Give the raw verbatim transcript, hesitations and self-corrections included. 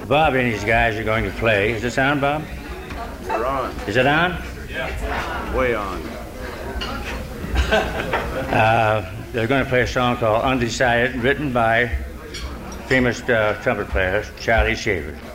Bob and these guys are going to play. Is this on, Bob? You're on. Is it on? Yeah. Way on. uh, they're going to play a song called Undecided, written by famous uh, trumpet player Charlie Shaver.